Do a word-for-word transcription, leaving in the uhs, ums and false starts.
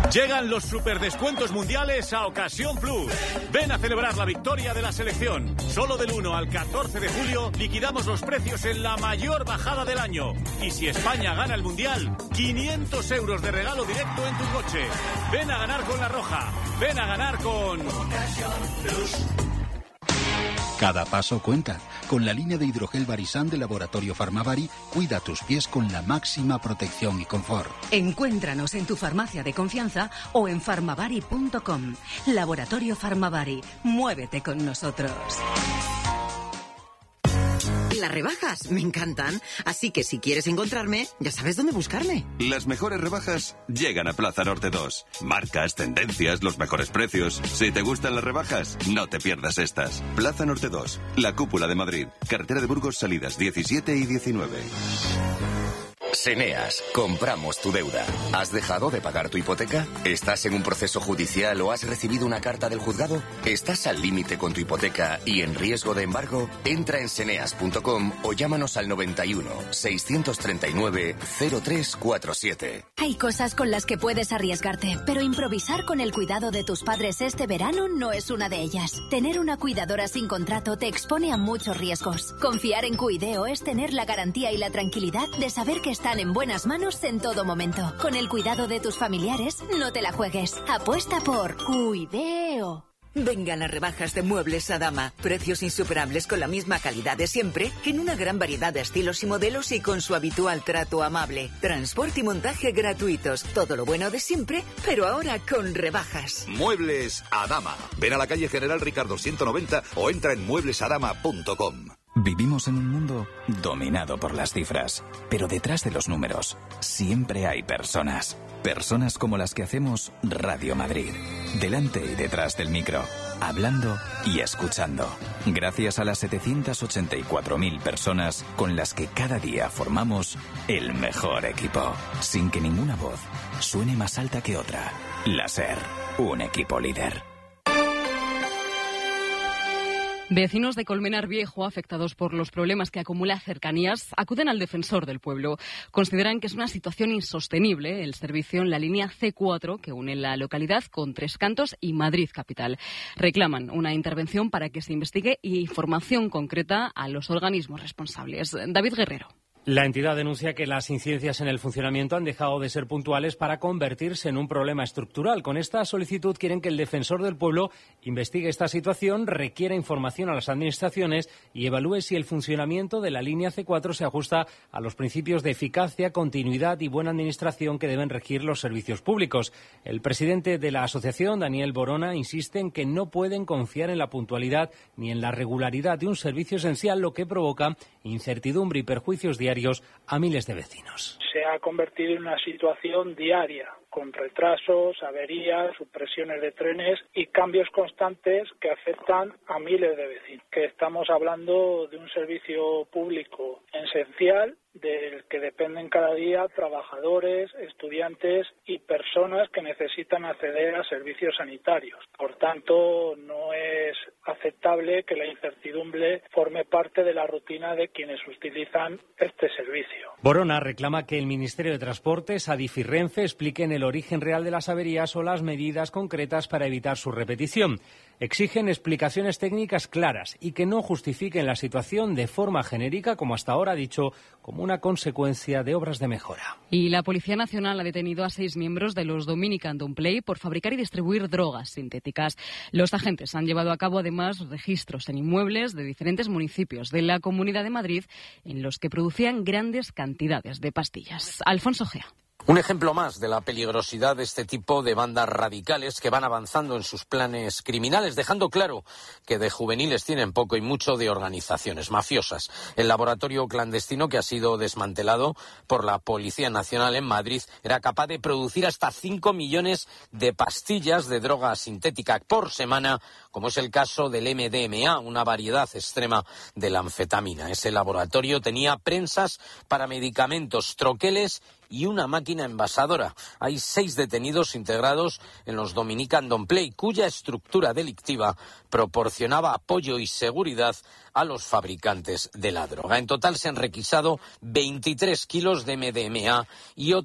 Llegan los superdescuentos mundiales a Ocasión Plus. Ven a celebrar la victoria de la selección. Solo del uno al catorce de julio liquidamos los precios en la mayor bajada del año. Y si España gana el mundial, quinientos euros de regalo directo en tu coche. Ven a ganar con La Roja. Ven a ganar con Ocasión Plus. Cada paso cuenta. Con la línea de hidrogel Barisan de Laboratorio Farmavari, cuida tus pies con la máxima protección y confort. Encuéntranos en tu farmacia de confianza o en farmavari punto com. Laboratorio Farmavari. Muévete con nosotros. Las rebajas me encantan, así que si quieres encontrarme, ya sabes dónde buscarme. Las mejores rebajas llegan a Plaza Norte dos. Marcas, tendencias, los mejores precios. Si te gustan las rebajas, no te pierdas estas. Plaza Norte dos, la cúpula de Madrid. Carretera de Burgos, salidas diecisiete y diecinueve. Seneas, compramos tu deuda. ¿Has dejado de pagar tu hipoteca? ¿Estás en un proceso judicial o has recibido una carta del juzgado? ¿Estás al límite con tu hipoteca y en riesgo de embargo? Entra en seneas punto com o llámanos al noventa y uno, seiscientos treinta y nueve, cero tres cuarenta y siete. Hay cosas con las que puedes arriesgarte, pero improvisar con el cuidado de tus padres este verano no es una de ellas. Tener una cuidadora sin contrato te expone a muchos riesgos. Confiar en Cuideo es tener la garantía y la tranquilidad de saber que están en buenas manos en todo momento. Con el cuidado de tus familiares, no te la juegues. Apuesta por Cuideo. Vengan las rebajas de Muebles Adama. Precios insuperables con la misma calidad de siempre, en una gran variedad de estilos y modelos y con su habitual trato amable. Transporte y montaje gratuitos. Todo lo bueno de siempre, pero ahora con rebajas. Muebles Adama. Ven a la calle General Ricardo ciento noventa o entra en muebles adama punto com. Vivimos en un mundo dominado por las cifras, pero detrás de los números siempre hay personas. Personas como las que hacemos Radio Madrid. Delante y detrás del micro, hablando y escuchando. Gracias a las setecientas ochenta y cuatro mil personas con las que cada día formamos el mejor equipo. Sin que ninguna voz suene más alta que otra. La SER, un equipo líder. Vecinos de Colmenar Viejo, afectados por los problemas que acumula Cercanías, acuden al defensor del pueblo. Consideran que es una situación insostenible el servicio en la línea ce cuatro que une la localidad con Tres Cantos y Madrid capital. Reclaman una intervención para que se investigue y información concreta a los organismos responsables. David Guerrero. La entidad denuncia que las incidencias en el funcionamiento han dejado de ser puntuales para convertirse en un problema estructural. Con esta solicitud quieren que el defensor del pueblo investigue esta situación, requiera información a las administraciones y evalúe si el funcionamiento de la línea ce cuatro se ajusta a los principios de eficacia, continuidad y buena administración que deben regir los servicios públicos. El presidente de la asociación, Daniel Borona, insiste en que no pueden confiar en la puntualidad ni en la regularidad de un servicio esencial, lo que provoca incertidumbre y perjuicios diarios a miles de vecinos. Se ha convertido en una situación diaria, con retrasos, averías, supresiones de trenes y cambios constantes que afectan a miles de vecinos. Que estamos hablando de un servicio público esencial del que dependen cada día trabajadores, estudiantes y personas que necesitan acceder a servicios sanitarios. Por tanto, no es aceptable que la incertidumbre forme parte de la rutina de quienes utilizan este servicio. Borona reclama que el Ministerio de Transportes, Adif y Renfe expliquen el origen real de las averías o las medidas concretas para evitar su repetición. Exigen explicaciones técnicas claras y que no justifiquen la situación de forma genérica, como hasta ahora ha dicho, como una consecuencia de obras de mejora. Y la Policía Nacional ha detenido a seis miembros de los Dominican Don't Play por fabricar y distribuir drogas sintéticas. Los agentes han llevado a cabo además registros en inmuebles de diferentes municipios de la Comunidad de Madrid en los que producían grandes cantidades de pastillas. Alfonso Gea. Un ejemplo más de la peligrosidad de este tipo de bandas radicales que van avanzando en sus planes criminales, dejando claro que de juveniles tienen poco y mucho de organizaciones mafiosas. El laboratorio clandestino que ha sido desmantelado por la Policía Nacional en Madrid era capaz de producir hasta cinco millones de pastillas de droga sintética por semana, como es el caso del eme de eme a, una variedad extrema de la anfetamina. Ese laboratorio tenía prensas para medicamentos, troqueles y una máquina envasadora. Hay seis detenidos integrados en los Dominican Don't Play, cuya estructura delictiva proporcionaba apoyo y seguridad a los fabricantes de la droga. En total se han requisado veintitrés kilos de eme de eme a y